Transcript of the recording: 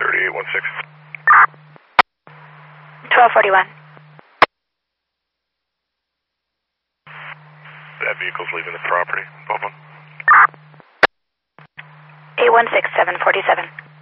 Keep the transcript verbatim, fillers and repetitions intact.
thirty-eight one six. twelve forty-one. That vehicle's leaving the property. Bowman. eight one six seven forty-seven.